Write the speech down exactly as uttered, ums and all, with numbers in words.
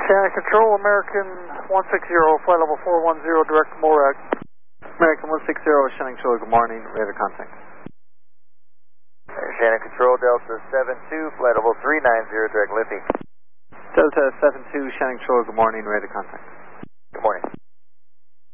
Shannon Control, American one sixty, flight level four one zero, direct to MORAD. American one sixty, Shannon Control, good morning, radar contact. Shannon Control, Delta seven two, flight level three nine zero, direct lifting. Delta seven two, Shannon Control, good morning, radar contact. Good morning.